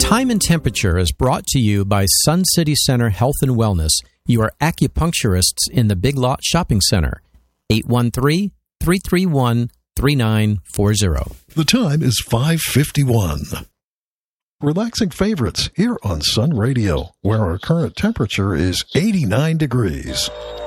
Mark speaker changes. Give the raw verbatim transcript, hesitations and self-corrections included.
Speaker 1: Time and Temperature is brought to you by Sun City Center Health and Wellness, your acupuncturists in the Big Lot Shopping Center. eight one three, three three one, three nine four zero.
Speaker 2: The time is five fifty-one. Relaxing favorites here on Sun Radio, where our current temperature is eighty-nine degrees.